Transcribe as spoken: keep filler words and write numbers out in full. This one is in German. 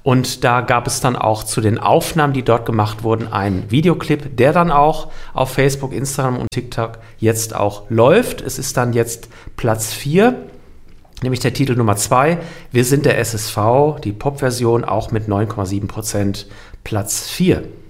Und da gab es dann auch zu den Aufnahmen, die dort gemacht wurden, einen Videoclip, der dann auch auf Facebook, Instagram und TikTok jetzt auch läuft. Es ist dann jetzt Platz vier, nämlich der Titel Nummer zwei. Wir sind der S S V, die Pop-Version, auch mit neun Komma sieben Prozent Platz vier.